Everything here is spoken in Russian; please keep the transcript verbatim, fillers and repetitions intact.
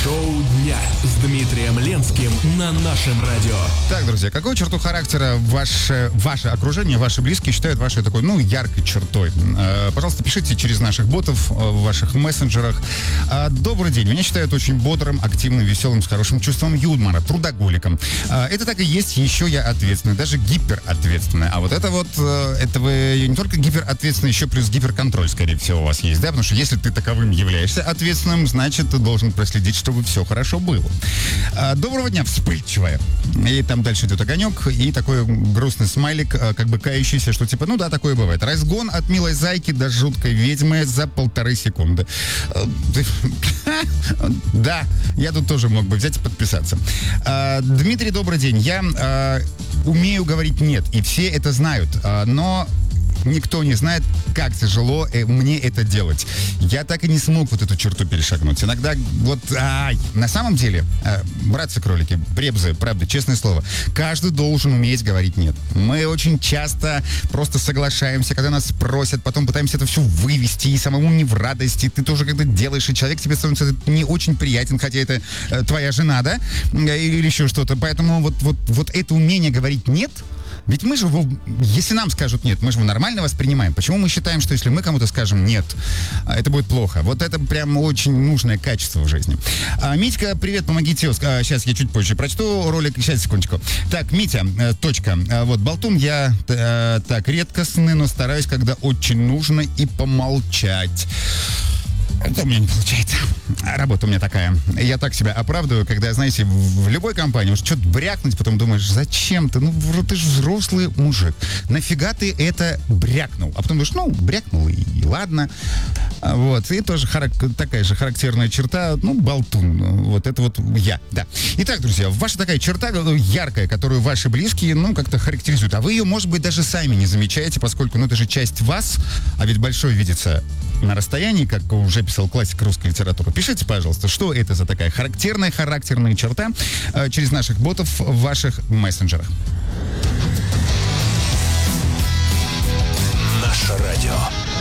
Шоу дня с Дмитрием Ленским на нашем радио. Так, друзья, какую черту характера ваше, ваше окружение, ваши близкие считают вашей такой, ну, яркой чертой? Э, пожалуйста, пишите через наших ботов, в ваших мессенджерах. Э, добрый день. Меня считают очень бодрым, активным, веселым, с хорошим чувством юмора, трудоголиком. Э, это так и есть. Еще я ответственный, даже гиперответственный. А вот это вот, э, это вы не только гиперответственный, еще плюс гиперконтроль, скорее всего, у вас есть, да? Потому что если ты таковым являешься ответственным, значит, ты должен проследить, чтобы все хорошо было. Э, доброго дня, вспыльчивая. И там дальше идет огонек и такой грустный смайлик, как бы кающийся, что типа, ну да, такое бывает. Разгон от милой зайки до жуткой ведьмы за полторы секунды. Да, я тут тоже мог бы взять и подписаться. Дмитрий, добрый день. Я умею говорить «нет», и все это знают, но никто не знает, как тяжело э, мне это делать. Я так и не смог вот эту черту перешагнуть. Иногда вот, ай, на самом деле, э, братцы-кролики, бребзы, правда, честное слово, каждый должен уметь говорить «нет». Мы очень часто просто соглашаемся, когда нас просят, потом пытаемся это все вывести, и самому не в радости. Ты тоже когда делаешь, и человек тебе становится не очень приятен, хотя это э, твоя жена, да, или еще что-то. Поэтому вот, вот, вот это умение говорить «нет», ведь мы же, если нам скажут «нет», мы же его нормально воспринимаем. Почему мы считаем, что если мы кому-то скажем «нет», это будет плохо? Вот это прям очень нужное качество в жизни. А, Митька, привет, помогите. А, сейчас я чуть позже прочту ролик. Сейчас, секундочку. Так, Митя, э, точка. А, вот, болтун я э, так редкостный, но стараюсь, когда очень нужно, и помолчать. Это у меня не получается. Работа у меня такая. Я так себя оправдываю, когда, знаете, в, в любой компании уж что-то брякнуть, потом думаешь, зачем ты? Ну, ты же взрослый мужик. Нафига ты это брякнул? А потом думаешь, ну, брякнул, и, и ладно. Вот. И тоже харак- такая же характерная черта, ну, болтун. Вот это вот я, да. Итак, друзья, ваша такая черта яркая, которую ваши близкие, ну, как-то характеризуют. А вы ее, может быть, даже сами не замечаете, поскольку, ну, это же часть вас, а ведь большой видится на расстоянии, как уже писал классик русской литературы. Пишите, пожалуйста, что это за такая характерная, характерная черта э, через наших ботов в ваших мессенджерах. Наше радио.